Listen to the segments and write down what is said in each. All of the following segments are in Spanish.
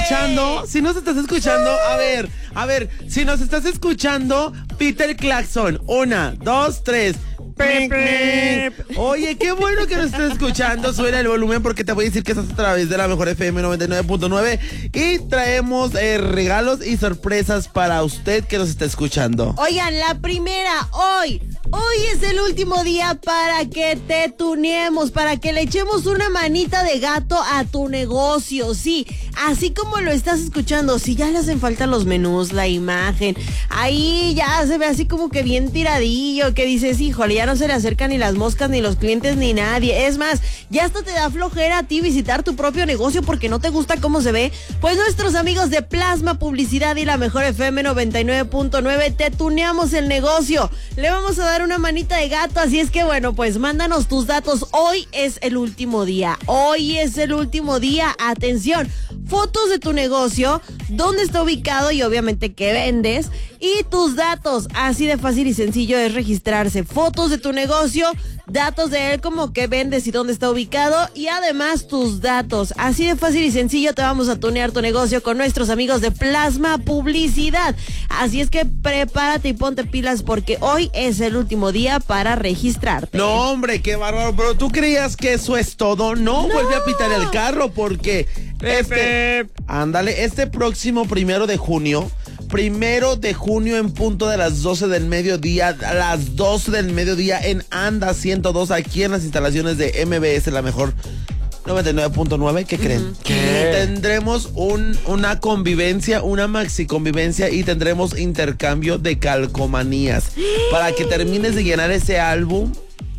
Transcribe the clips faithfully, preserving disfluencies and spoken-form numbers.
escuchando, si nos estás escuchando, a ver, a ver, si nos estás escuchando, Peter Claxon, una, dos, tres. Pip, pip. Oye, qué bueno que nos estés escuchando. Suena el volumen porque te voy a decir que estás a través de la mejor F M noventa y nueve punto nueve y traemos eh, regalos y sorpresas para usted que nos está escuchando. Oigan, la primera, hoy, hoy es el último día para que te tuneemos, para que le echemos una manita de gato a tu negocio, sí, así como lo estás escuchando. Si ya le hacen falta los menús, la imagen, ahí ya se ve así como que bien tiradillo, que dices, híjole, ya no se le acercan ni las moscas, ni los clientes, ni nadie. Es más, ya hasta te da flojera a ti visitar tu propio negocio porque no te gusta cómo se ve. Pues nuestros amigos de Plasma Publicidad y la mejor F M noventa y nueve punto nueve te tuneamos el negocio. Le vamos a dar una manita de gato, así es que bueno, pues mándanos tus datos. Hoy es el último día. Hoy es el último día. Atención, fotos de tu negocio, dónde está ubicado y obviamente qué vendes. Y tus datos, así de fácil y sencillo es registrarse. Fotos de tu negocio, datos de él como qué vendes y dónde está ubicado y además tus datos. Así de fácil y sencillo te vamos a tunear tu negocio con nuestros amigos de Plasma Publicidad. Así es que prepárate y ponte pilas porque hoy es el último día para registrarte. No, hombre, qué bárbaro, pero tú creías que eso es todo. No, no. Vuelve a pitar el carro porque este, ándale, este próximo primero de junio Primero de junio en punto de las doce del mediodía, a las doce del mediodía en Anda ciento dos, aquí en las instalaciones de M B S, la mejor noventa y nueve punto nueve. ¿Qué creen? Uh-huh. ¿Qué? Tendremos un, una convivencia, una maxi convivencia y tendremos intercambio de calcomanías para que termines de llenar ese álbum,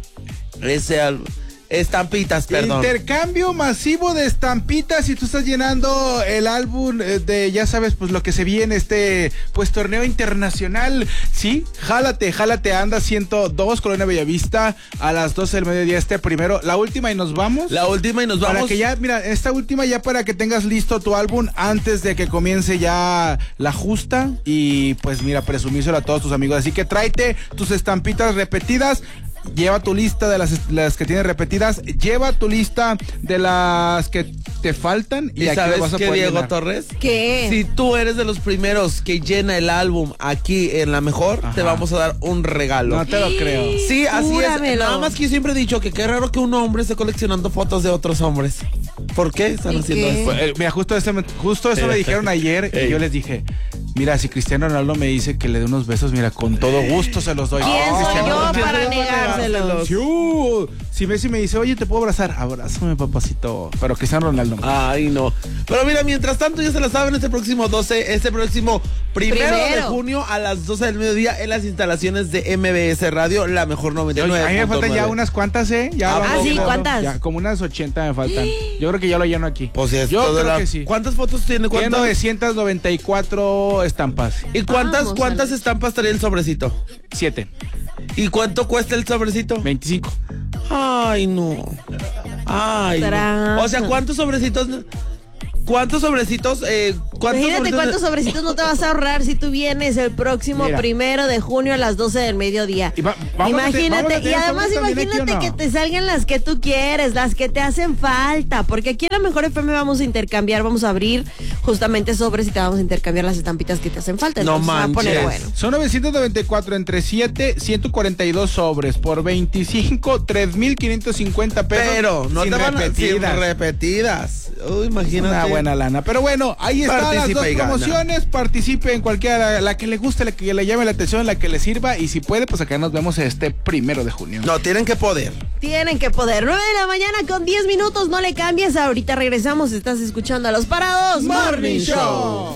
ese álbum. Estampitas, perdón. Intercambio masivo de estampitas y tú estás llenando el álbum de, ya sabes, pues lo que se viene, este, pues torneo internacional. Sí, jálate, jálate, Anda ciento dos, Colonia Bellavista, a las doce del mediodía este primero. La última y nos vamos. La última y nos vamos. Para que ya, mira, esta última ya para que tengas listo tu álbum antes de que comience ya la justa y pues mira, presumírselo a todos tus amigos. Así que tráete tus estampitas repetidas. Lleva tu lista de las, las que tienes repetidas, lleva tu lista de las que te faltan y, ¿Y aquí sabes vas a qué, poder Diego llenar. Torres? ¿Qué? Si tú eres de los primeros que llena el álbum aquí en La Mejor, ajá, te vamos a dar un regalo. No te lo creo. Sí, así Júramelo. es. Nada más que yo siempre he dicho que qué raro que un hombre esté coleccionando fotos de otros hombres. ¿Por qué están haciendo qué? eso? Pues, eh, mira, justo, ese, justo eso me dijeron ayer y yo les dije, mira, si Cristiano Ronaldo me dice que le dé unos besos, mira, con todo gusto se los doy. ¿Quién soy Cristiano yo Ronaldo. para negárselos? Sí, uh, si Messi me dice, oye, ¿te puedo abrazar? Abrázame, papacito. Pero Cristiano Ronaldo. Ay, no. Pero mira, mientras tanto, ya se la saben, este próximo doce, este próximo primero, Primero. de junio a las doce del mediodía en las instalaciones de M B S Radio, la mejor noventa y nueve. A mí me faltan ya unas cuantas, ¿eh? Ya Ah, vamos sí, llenando. ¿cuántas? Ya, como unas ochenta me faltan. Yo creo que ya lo lleno aquí. Pues sí, es Yo todo creo la... que sí. ¿Cuántas fotos tiene? Tiene ¿Cuántas? novecientas noventa y cuatro estampas. ¿Y cuántas, Vamos, cuántas Ale. estampas trae el sobrecito? Siete. ¿Y cuánto cuesta el sobrecito? veinticinco. Ay, no. Ay, Trampa. no. O sea, ¿cuántos sobrecitos? ¿Cuántos sobrecitos? Eh, ¿cuántos Imagínate sobrecitos? cuántos sobrecitos no te vas a ahorrar si tú vienes el próximo Mira. primero de junio a las doce del mediodía. Y va- vamos a te- Imagínate, vamos a y tener además sobres también imagínate aquí, ¿o no? que te salgan las que tú quieres, las que te hacen falta, porque aquí en la Mejor F M vamos a intercambiar, vamos a abrir justamente sobres y te vamos a intercambiar las estampitas que te hacen falta. No Entonces, se va a poner manches. bueno. Son novecientos noventa y cuatro entre siete, ciento cuarenta y dos sobres por veinticinco, tres mil quinientos cincuenta pesos. Pero no sin te van a repetidas. sin repetidas. Uy, imagínate. Una buena lana. Pero bueno, ahí están las Participa dos y gana. promociones. Participe en cualquiera, la que le guste, la que le llame la atención, la que le sirva. Y si puede, pues acá nos vemos este primero de junio. No, tienen que poder. Tienen que poder. nueve de la mañana con diez minutos, no le cambies. Ahorita regresamos, estás escuchando a Los Parados Morning Show.